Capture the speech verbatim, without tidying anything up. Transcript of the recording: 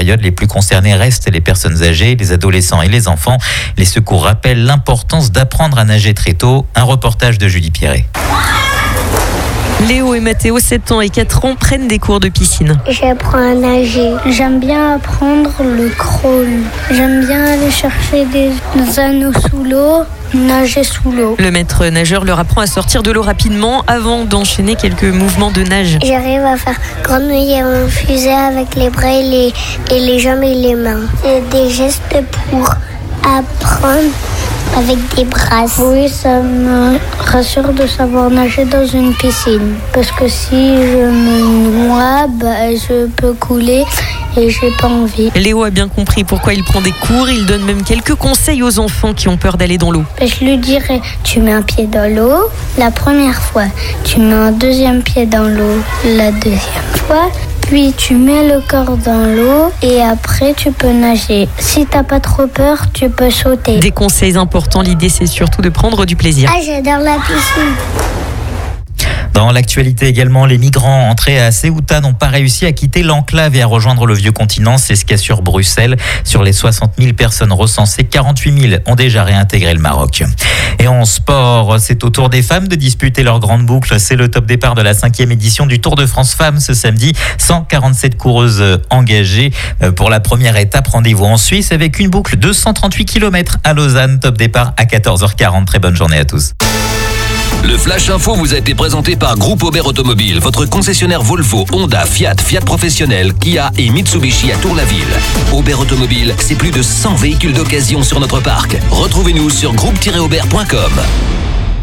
période, les plus concernés restent les personnes âgées, les adolescents et les enfants. Les secours rappellent l'importance d'apprendre à nager très tôt. Un reportage de Julie Pierret. Léo et Mathéo, sept ans et quatre ans, prennent des cours de piscine. J'apprends à nager. J'aime bien apprendre le crawl. J'aime bien aller chercher des anneaux sous l'eau, nager sous l'eau. Le maître nageur leur apprend à sortir de l'eau rapidement avant d'enchaîner quelques mouvements de nage. J'arrive à faire grenouiller en fusée avec les bras et les, et les jambes et les mains. C'est des gestes pour apprendre avec des brasses. Oui, ça me rassure de savoir nager dans une piscine. Parce que si je me noie, bah, je peux couler et j'ai pas envie. Léo a bien compris pourquoi il prend des cours. Il donne même quelques conseils aux enfants qui ont peur d'aller dans l'eau. Je lui dirais, tu mets un pied dans l'eau la première fois. Tu mets un deuxième pied dans l'eau la deuxième fois. Puis tu mets le corps dans l'eau et après tu peux nager. Si t'as pas trop peur, tu peux sauter. Des conseils importants, l'idée c'est surtout de prendre du plaisir. Ah, j'adore la piscine. Dans l'actualité également, les migrants entrés à Ceuta n'ont pas réussi à quitter l'enclave et à rejoindre le vieux continent. C'est ce qu'assure Bruxelles. Sur les soixante mille personnes recensées, quarante-huit mille ont déjà réintégré le Maroc. Et en sport, c'est au tour des femmes de disputer leur grande boucle. C'est le top départ de la cinquième édition du Tour de France Femmes ce samedi. cent quarante-sept coureuses engagées pour la première étape. Rendez-vous en Suisse avec une boucle de cent trente-huit kilomètres à Lausanne. Top départ à quatorze heures quarante. Très bonne journée à tous. Le Flash Info vous a été présenté par Groupe Aubert Automobile, votre concessionnaire Volvo, Honda, Fiat, Fiat Professionnel, Kia et Mitsubishi à Tour-la-Ville. Aubert Automobile, c'est plus de cent véhicules d'occasion sur notre parc. Retrouvez-nous sur groupe tiret aubert point com.